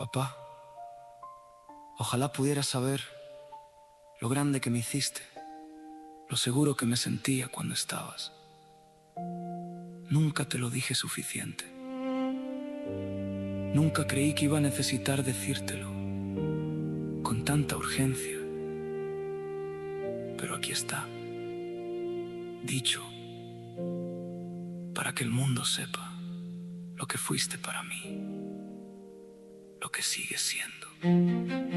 Papá, ojalá pudieras saber lo grande que me hiciste, lo seguro que me sentía cuando estabas. Nunca te lo dije suficiente. Nunca creí que iba a necesitar decírtelo con tanta urgencia. Pero aquí está, dicho, para que el mundo sepa lo que fuiste para mí, lo que sigues siendo.